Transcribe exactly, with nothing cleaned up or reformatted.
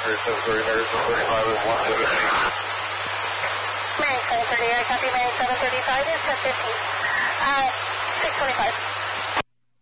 seven thirty, Mary seven thirty-five is one fifteen. Mary seven thirty, I copy Mary seven thirty-five is ten fifteen. Uh, six twenty-five.